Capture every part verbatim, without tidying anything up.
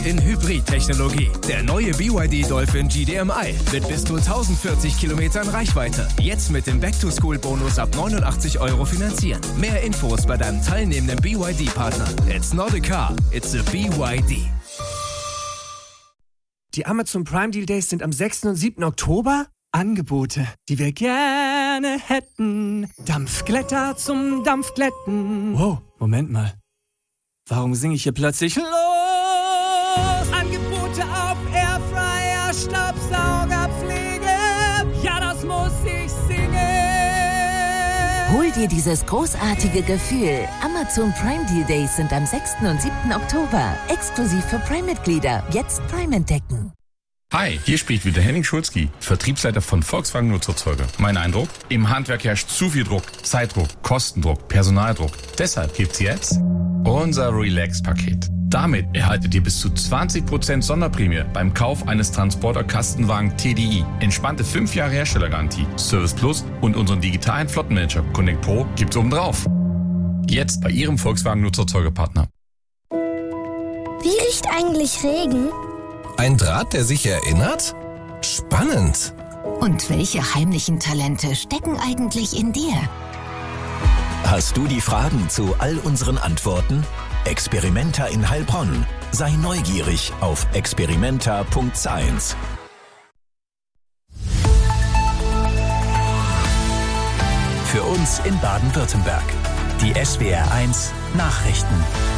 in Hybrid-Technologie. Der neue B Y D Dolphin G D M I mit bis zu tausendvierzig Kilometern Reichweite. Jetzt mit dem Back-to-School-Bonus ab neunundachtzig Euro finanzieren. Mehr Infos bei deinem teilnehmenden B Y D-Partner. It's not a car, it's a B Y D. Die Amazon Prime Deal Days sind am sechsten und siebten Oktober. Angebote, die wir gerne hätten. Dampfglätter zum Dampfglätten. Wow, Moment mal. Warum singe ich hier plötzlich los? Angebote auf Airfryer, Staubsaugerpflege. Ja, das muss ich singen. Hol dir dieses großartige Gefühl. Amazon Prime Deal Days sind am sechsten und siebten Oktober. Exklusiv für Prime-Mitglieder. Jetzt Prime entdecken. Hi, hier spricht wieder Henning Schulzki, Vertriebsleiter von Volkswagen Nutzerzeuger. Mein Eindruck? Im Handwerk herrscht zu viel Druck, Zeitdruck, Kostendruck, Personaldruck. Deshalb gibt's jetzt unser Relax-Paket. Damit erhaltet ihr bis zu zwanzig Prozent Sonderprämie beim Kauf eines Transporter-Kastenwagen T D I. Entspannte fünf Jahre Herstellergarantie, Service Plus und unseren digitalen Flottenmanager Connect Pro gibt's obendrauf. Jetzt bei Ihrem Volkswagen Nutzerzeugerpartner. Wie riecht eigentlich Regen? Ein Draht, der sich erinnert? Spannend. Und welche heimlichen Talente stecken eigentlich in dir? Hast du die Fragen zu all unseren Antworten? Experimenta in Heilbronn. Sei neugierig auf experimenta punkt science. Für uns in Baden-Württemberg. Die S W R eins Nachrichten.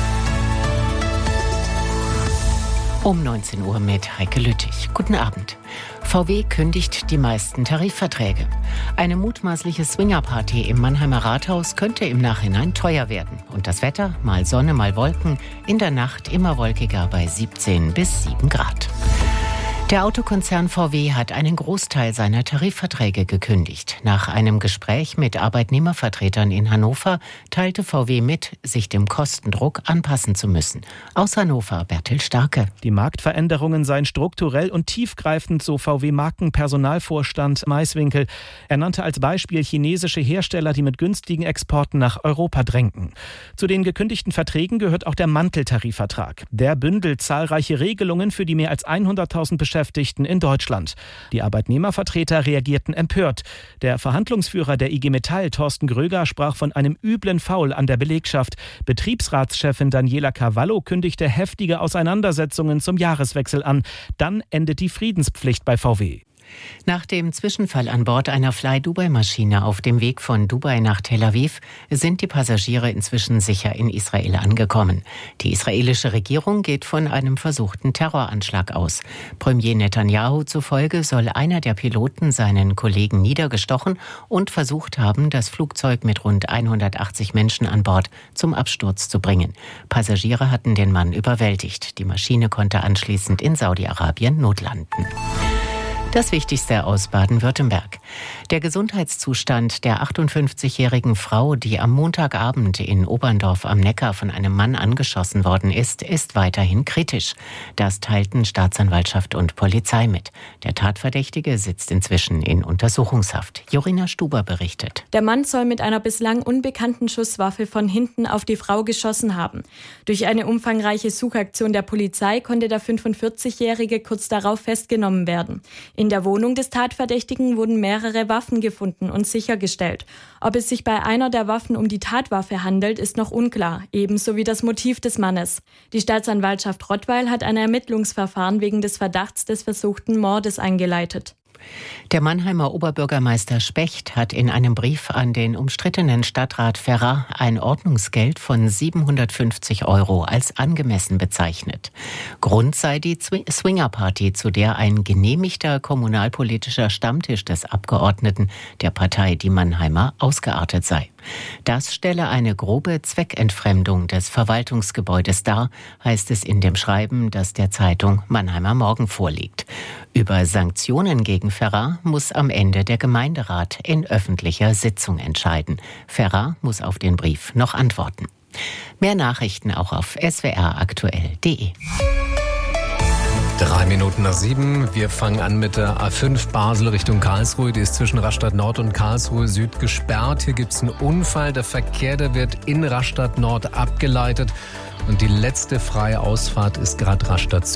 Um neunzehn Uhr mit Heike Lüttich. Guten Abend. V W kündigt die meisten Tarifverträge. Eine mutmaßliche Swingerparty im Mannheimer Rathaus könnte im Nachhinein teuer werden. Und das Wetter, mal Sonne, mal Wolken, in der Nacht immer wolkiger bei siebzehn bis sieben Grad. Der Autokonzern V W hat einen Großteil seiner Tarifverträge gekündigt. Nach einem Gespräch mit Arbeitnehmervertretern in Hannover teilte V W mit, sich dem Kostendruck anpassen zu müssen. Aus Hannover Bertil Starke. Die Marktveränderungen seien strukturell und tiefgreifend, so V W-Markenpersonalvorstand Maiswinkel. Er nannte als Beispiel chinesische Hersteller, die mit günstigen Exporten nach Europa drängten. Zu den gekündigten Verträgen gehört auch der Manteltarifvertrag. Der bündelt zahlreiche Regelungen für die mehr als hunderttausend Beschäftigten in Deutschland. Die Arbeitnehmervertreter reagierten empört. Der Verhandlungsführer der I G Metall, Thorsten Gröger, sprach von einem üblen Foul an der Belegschaft. Betriebsratschefin Daniela Cavallo kündigte heftige Auseinandersetzungen zum Jahreswechsel an. Dann endet die Friedenspflicht bei V W. Nach dem Zwischenfall an Bord einer Fly-Dubai-Maschine auf dem Weg von Dubai nach Tel Aviv sind die Passagiere inzwischen sicher in Israel angekommen. Die israelische Regierung geht von einem versuchten Terroranschlag aus. Premier Netanyahu zufolge soll einer der Piloten seinen Kollegen niedergestochen und versucht haben, das Flugzeug mit rund hundertachtzig Menschen an Bord zum Absturz zu bringen. Passagiere hatten den Mann überwältigt. Die Maschine konnte anschließend in Saudi-Arabien notlanden. Das Wichtigste aus Baden-Württemberg. Der Gesundheitszustand der achtundfünfzigjährigen Frau, die am Montagabend in Oberndorf am Neckar von einem Mann angeschossen worden ist, ist weiterhin kritisch. Das teilten Staatsanwaltschaft und Polizei mit. Der Tatverdächtige sitzt inzwischen in Untersuchungshaft. Jorina Stuber berichtet. Der Mann soll mit einer bislang unbekannten Schusswaffe von hinten auf die Frau geschossen haben. Durch eine umfangreiche Suchaktion der Polizei konnte der fünfundvierzigjährige kurz darauf festgenommen werden. In der Wohnung des Tatverdächtigen wurden mehrere Waffen gefunden und sichergestellt. Ob es sich bei einer der Waffen um die Tatwaffe handelt, ist noch unklar, ebenso wie das Motiv des Mannes. Die Staatsanwaltschaft Rottweil hat ein Ermittlungsverfahren wegen des Verdachts des versuchten Mordes eingeleitet. Der Mannheimer Oberbürgermeister Specht hat in einem Brief an den umstrittenen Stadtrat Ferrar ein Ordnungsgeld von siebenhundertfünfzig Euro als angemessen bezeichnet. Grund sei die Swingerparty, zu der ein genehmigter kommunalpolitischer Stammtisch des Abgeordneten der Partei Die Mannheimer ausgeartet sei. Das stelle eine grobe Zweckentfremdung des Verwaltungsgebäudes dar, heißt es in dem Schreiben, das der Zeitung Mannheimer Morgen vorliegt. Über Sanktionen gegen Ferrar muss am Ende der Gemeinderat in öffentlicher Sitzung entscheiden. Ferrar muss auf den Brief noch antworten. Mehr Nachrichten auch auf s w r aktuell punkt d e. Drei Minuten nach sieben. Wir fangen an mit der A fünf Basel Richtung Karlsruhe. Die ist zwischen Rastatt Nord und Karlsruhe Süd gesperrt. Hier gibt es einen Unfall. Der Verkehr, der wird in Rastatt Nord abgeleitet. Und die letzte freie Ausfahrt ist gerade Rastatt Süd.